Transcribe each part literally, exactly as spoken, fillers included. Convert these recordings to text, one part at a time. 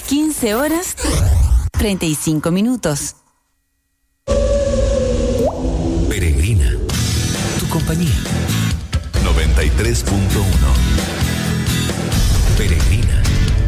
quince horas, treinta y cinco minutos. Peregrina, tu compañía. noventa y tres punto uno. Peregrina.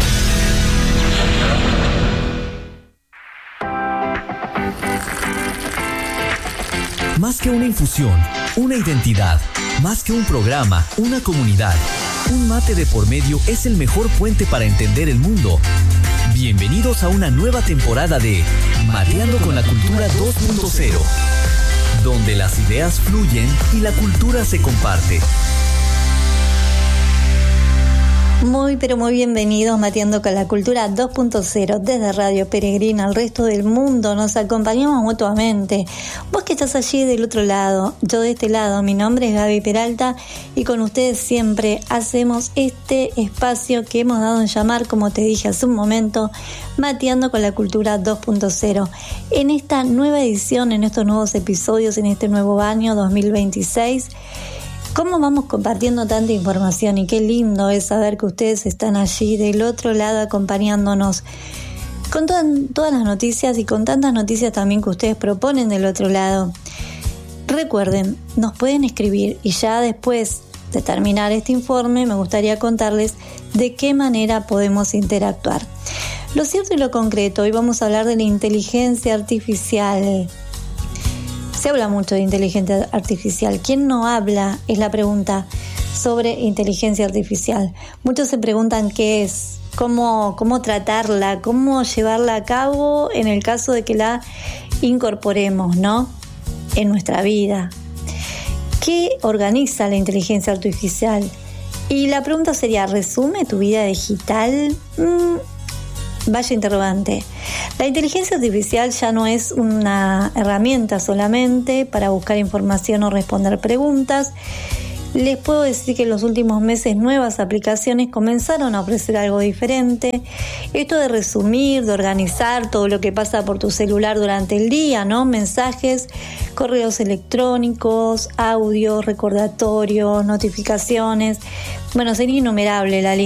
Más que una infusión, una identidad. Más que un programa, una comunidad. Un mate de por medio es el mejor puente para entender el mundo. Bienvenidos a una nueva temporada de Mateando con la Cultura dos punto cero, donde las ideas fluyen y la cultura se comparte. Muy pero muy bienvenidos Mateando con la Cultura dos punto cero desde Radio Peregrina al resto del mundo. Nos acompañamos mutuamente. Vos que estás allí del otro lado, yo de este lado. Mi nombre es Gaby Peralta y con ustedes siempre hacemos este espacio que hemos dado en llamar, como te dije hace un momento, Mateando con la Cultura dos punto cero. En esta nueva edición, en estos nuevos episodios, en este nuevo año dos mil veintiséis, ¿cómo vamos compartiendo tanta información? Y qué lindo es saber que ustedes están allí del otro lado acompañándonos con to- todas las noticias y con tantas noticias también que ustedes proponen del otro lado. Recuerden, nos pueden escribir y ya después de terminar este informe me gustaría contarles de qué manera podemos interactuar. Lo cierto y lo concreto, hoy vamos a hablar de la inteligencia artificial. Se habla mucho de inteligencia artificial. ¿Quién no habla? Es la pregunta sobre inteligencia artificial. Muchos se preguntan qué es, cómo, cómo tratarla, cómo llevarla a cabo en el caso de que la incorporemos, ¿no?, en nuestra vida. ¿Qué organiza la inteligencia artificial? Y la pregunta sería, ¿resume tu vida digital? Mm, Vaya interrogante. La inteligencia artificial ya no es una herramienta solamente para buscar información o responder preguntas. Les puedo decir que en los últimos meses nuevas aplicaciones comenzaron a ofrecer algo diferente. Esto de resumir, de organizar todo lo que pasa por tu celular durante el día, ¿no? Mensajes, correos electrónicos, audios, recordatorios, notificaciones. Bueno, sería innumerable la lista.